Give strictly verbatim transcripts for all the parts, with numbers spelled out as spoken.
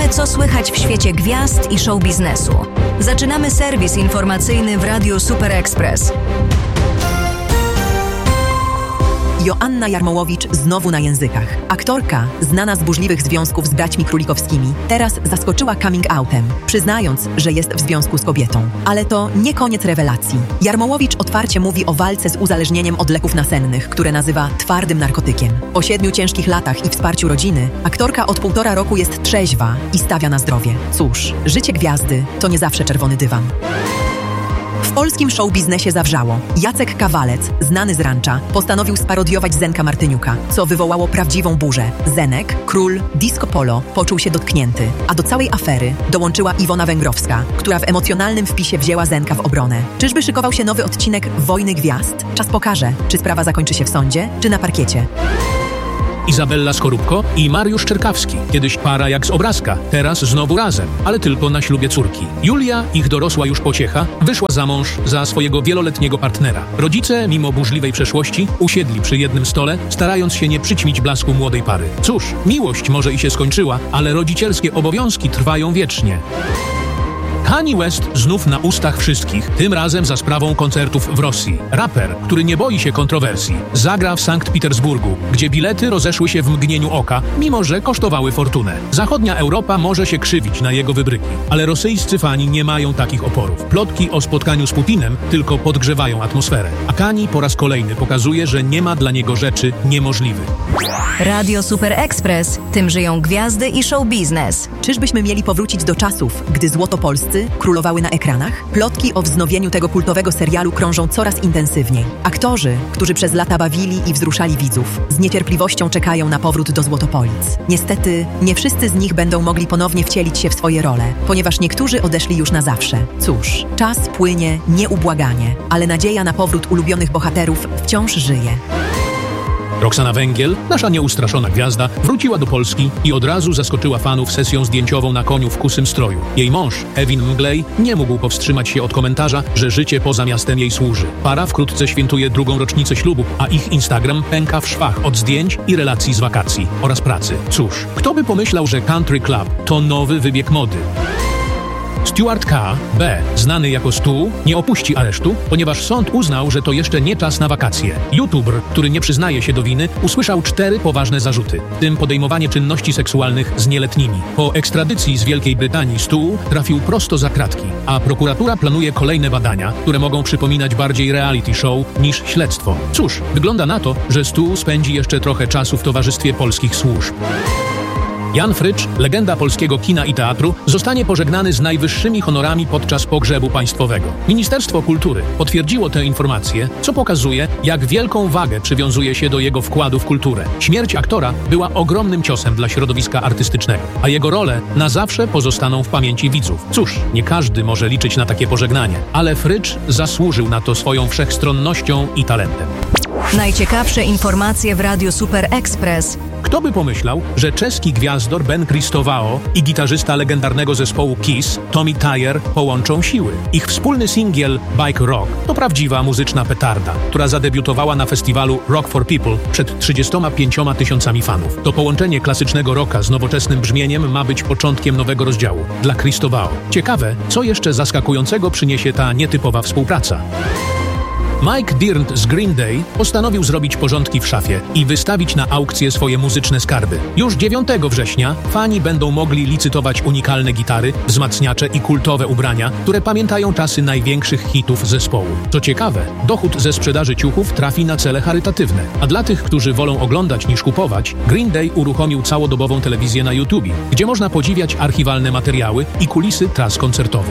wiemy, co słychać w świecie gwiazd i show biznesu. Zaczynamy serwis informacyjny w Radiu Super Express. Joanna Jarmołowicz znowu na językach. Aktorka, znana z burzliwych związków z braćmi Królikowskimi, teraz zaskoczyła coming outem, przyznając, że jest w związku z kobietą. Ale to nie koniec rewelacji. Jarmołowicz otwarcie mówi o walce z uzależnieniem od leków nasennych, które nazywa twardym narkotykiem. Po siedmiu ciężkich latach i wsparciu rodziny, aktorka od półtora roku jest trzeźwa i stawia na zdrowie. Cóż, życie gwiazdy to nie zawsze czerwony dywan. W polskim show-biznesie zawrzało. Jacek Kawalec, znany z Rancza, postanowił sparodiować Zenka Martyniuka, co wywołało prawdziwą burzę. Zenek, król disco polo, poczuł się dotknięty, a do całej afery dołączyła Iwona Węgrowska, która w emocjonalnym wpisie wzięła Zenka w obronę. Czyżby szykował się nowy odcinek Wojny Gwiazd? Czas pokaże, czy sprawa zakończy się w sądzie, czy na parkiecie. Izabella Skorupko i Mariusz Czerkawski. Kiedyś para jak z obrazka, teraz znowu razem, ale tylko na ślubie córki. Julia, ich dorosła już pociecha, wyszła za mąż za swojego wieloletniego partnera. Rodzice, mimo burzliwej przeszłości, usiedli przy jednym stole, starając się nie przyćmić blasku młodej pary. Cóż, miłość może i się skończyła, ale rodzicielskie obowiązki trwają wiecznie. Kanye West znów na ustach wszystkich, tym razem za sprawą koncertów w Rosji. Raper, który nie boi się kontrowersji, zagra w Sankt Petersburgu, gdzie bilety rozeszły się w mgnieniu oka, mimo że kosztowały fortunę. Zachodnia Europa może się krzywić na jego wybryki, ale rosyjscy fani nie mają takich oporów. Plotki o spotkaniu z Putinem tylko podgrzewają atmosferę. A Kanye po raz kolejny pokazuje, że nie ma dla niego rzeczy niemożliwych. Radio Super Express, tym żyją gwiazdy i show biznes. Czyżbyśmy mieli powrócić do czasów, gdy złotopolscy królowały na ekranach? Plotki o wznowieniu tego kultowego serialu krążą coraz intensywniej. Aktorzy, którzy przez lata bawili i wzruszali widzów, z niecierpliwością czekają na powrót do Złotopolic. Niestety, nie wszyscy z nich będą mogli ponownie wcielić się w swoje role, ponieważ niektórzy odeszli już na zawsze. Cóż, czas płynie nieubłaganie, ale nadzieja na powrót ulubionych bohaterów wciąż żyje. Roxana Węgiel, nasza nieustraszona gwiazda, wróciła do Polski i od razu zaskoczyła fanów sesją zdjęciową na koniu w kusym stroju. Jej mąż, Evin Mglej, nie mógł powstrzymać się od komentarza, że życie poza miastem jej służy. Para wkrótce świętuje drugą rocznicę ślubu, a ich Instagram pęka w szwach od zdjęć i relacji z wakacji oraz pracy. Cóż, kto by pomyślał, że Country Club to nowy wybieg mody? Stuart K. B., znany jako Stu, nie opuści aresztu, ponieważ sąd uznał, że to jeszcze nie czas na wakacje. YouTuber, który nie przyznaje się do winy, usłyszał cztery poważne zarzuty, w tym podejmowanie czynności seksualnych z nieletnimi. Po ekstradycji z Wielkiej Brytanii Stu trafił prosto za kratki, a prokuratura planuje kolejne badania, które mogą przypominać bardziej reality show niż śledztwo. Cóż, wygląda na to, że Stu spędzi jeszcze trochę czasu w towarzystwie polskich służb. Jan Frycz, legenda polskiego kina i teatru, zostanie pożegnany z najwyższymi honorami podczas pogrzebu państwowego. Ministerstwo Kultury potwierdziło tę informację, co pokazuje, jak wielką wagę przywiązuje się do jego wkładu w kulturę. Śmierć aktora była ogromnym ciosem dla środowiska artystycznego, a jego role na zawsze pozostaną w pamięci widzów. Cóż, nie każdy może liczyć na takie pożegnanie, ale Frycz zasłużył na to swoją wszechstronnością i talentem. Najciekawsze informacje w Radiu Super Express. Kto by pomyślał, że czeski gwiazdor Ben Christovao i gitarzysta legendarnego zespołu Kiss, Tommy Thayer, połączą siły. Ich wspólny singiel Bike Rock to prawdziwa muzyczna petarda, która zadebiutowała na festiwalu Rock for People przed trzydziestoma pięcioma tysiącami fanów. To połączenie klasycznego rocka z nowoczesnym brzmieniem ma być początkiem nowego rozdziału dla Christovao. Ciekawe, co jeszcze zaskakującego przyniesie ta nietypowa współpraca. Mike Dirnt z Green Day postanowił zrobić porządki w szafie i wystawić na aukcję swoje muzyczne skarby. Już dziewiątego września fani będą mogli licytować unikalne gitary, wzmacniacze i kultowe ubrania, które pamiętają czasy największych hitów zespołu. Co ciekawe, dochód ze sprzedaży ciuchów trafi na cele charytatywne. A dla tych, którzy wolą oglądać niż kupować, Green Day uruchomił całodobową telewizję na YouTube, gdzie można podziwiać archiwalne materiały i kulisy tras koncertowych.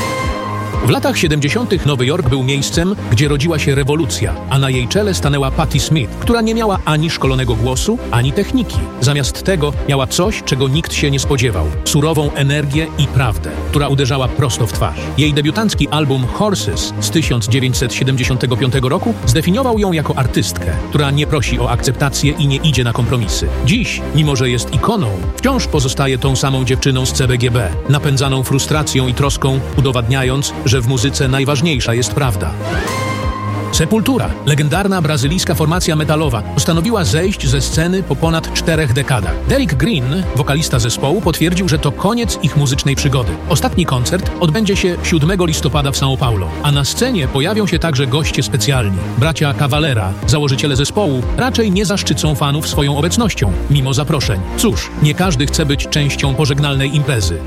W latach siedemdziesiątych Nowy Jork był miejscem, gdzie rodziła się rewolucja, a na jej czele stanęła Patti Smith, która nie miała ani szkolonego głosu, ani techniki. Zamiast tego miała coś, czego nikt się nie spodziewał. Surową energię i prawdę, która uderzała prosto w twarz. Jej debiutancki album Horses z tysiąc dziewięćset siedemdziesiątego piątego roku zdefiniował ją jako artystkę, która nie prosi o akceptację i nie idzie na kompromisy. Dziś, mimo że jest ikoną, wciąż pozostaje tą samą dziewczyną z C B G B, napędzaną frustracją i troską, udowadniając, że w muzyce najważniejsza jest prawda. Sepultura, legendarna brazylijska formacja metalowa, postanowiła zejść ze sceny po ponad czterech dekadach. Derek Green, wokalista zespołu, potwierdził, że to koniec ich muzycznej przygody. Ostatni koncert odbędzie się siódmego listopada w São Paulo, a na scenie pojawią się także goście specjalni. Bracia Cavalera, założyciele zespołu, raczej nie zaszczycą fanów swoją obecnością, mimo zaproszeń. Cóż, nie każdy chce być częścią pożegnalnej imprezy.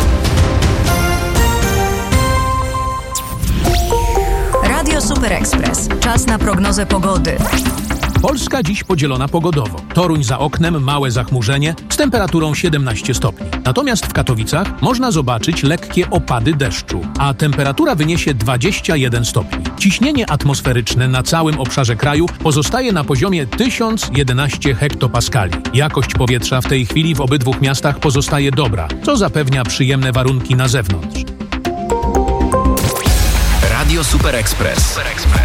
Radio Super Express. Czas na prognozę pogody. Polska dziś podzielona pogodowo. Toruń za oknem, małe zachmurzenie z temperaturą siedemnaście stopni. Natomiast w Katowicach można zobaczyć lekkie opady deszczu, a temperatura wyniesie dwadzieścia jeden stopni. Ciśnienie atmosferyczne na całym obszarze kraju pozostaje na poziomie tysiąc jedenaście hektopaskali. Jakość powietrza w tej chwili w obydwu miastach pozostaje dobra, co zapewnia przyjemne warunki na zewnątrz. Radio Super Express.